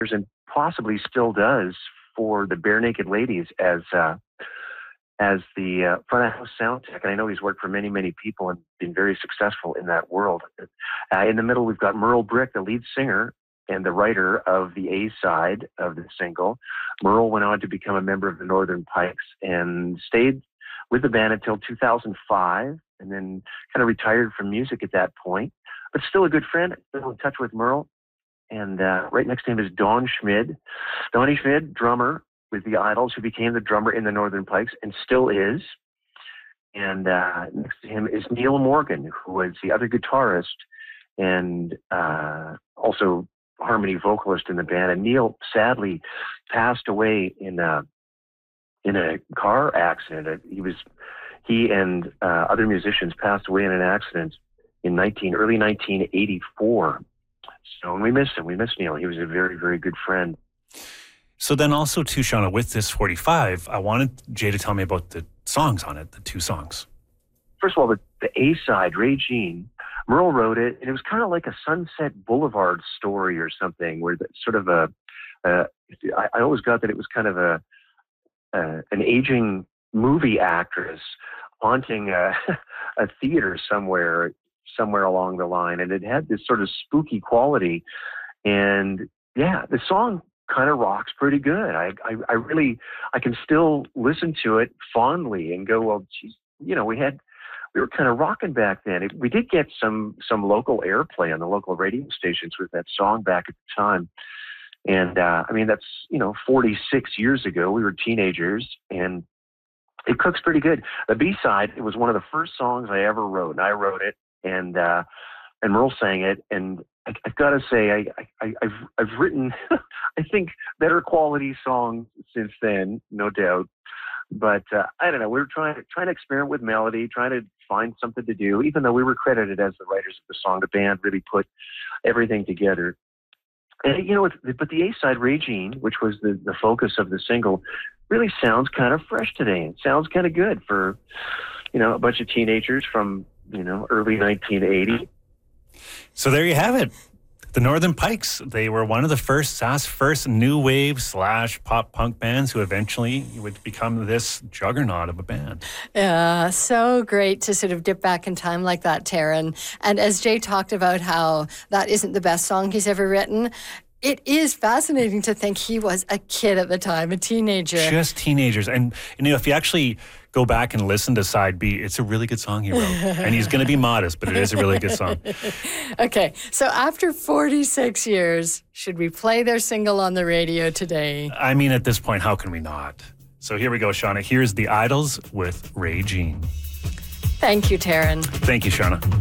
and possibly still does for the Bare Naked Ladies as the front of house sound tech. And I know he's worked for many, many people and been very successful in that world. In the middle, we've got Merle Brick, the lead singer and the writer of the A side of the single. Merle went on to become a member of the Northern Pikes and stayed with the band until 2005, and then kind of retired from music at that point, but still a good friend. Still in touch with Merle. And right next to him is Don Schmid. Donnie Schmid, drummer with the Idols, who became the drummer in the Northern Pikes and still is. And next to him is Neil Morgan, who was the other guitarist and also harmony vocalist in the band. And Neil sadly passed away in a car accident. He and other musicians passed away in an accident in early 1984. So we miss him. We miss Neil. He was a very, very good friend. So then also too, Shauna, with this 45, I wanted Jay to tell me about the songs on it, the two songs. First of all, the A side, Ray Jean, Merle wrote it, and it was kind of like a Sunset Boulevard story or something, where sort of I always got that it was kind of an aging movie actress haunting a theater somewhere along the line, and it had this sort of spooky quality. And yeah, the song kind of rocks pretty good. I can still listen to it fondly and go, well, geez, we were kind of rocking back then. We did get some local airplay on the local radio stations with that song back at the time. And that's 46 years ago. We were teenagers, and it cooks pretty good. The B-side, it was one of the first songs I ever wrote, and I wrote it, and Merle sang it, and I've got to say, I've written, I think, better quality songs since then, no doubt. But I don't know. We were trying to experiment with melody, trying to find something to do. Even though we were credited as the writers of the song, the band really put everything together. And but the A side, Ray Jean, which was the focus of the single, really sounds kind of fresh today. It sounds kind of good for a bunch of teenagers from early 1980. So there you have it. The Northern Pikes, they were one of the Sask's first new wave / pop punk bands who eventually would become this juggernaut of a band. Yeah, so great to sort of dip back in time like that, Taryn. And as Jay talked about how that isn't the best song he's ever written, it is fascinating to think he was a kid at the time, a teenager. Just teenagers. And if you actually go back and listen to side B, it's a really good song he wrote. And he's going to be modest, but it is a really good song. Okay, so after 46 years, should we play their single on the radio today? I mean, at this point, how can we not? So here we go, Shauna. Here's the Idols with Ray Jean. Thank you, Taryn. Thank you, Shauna.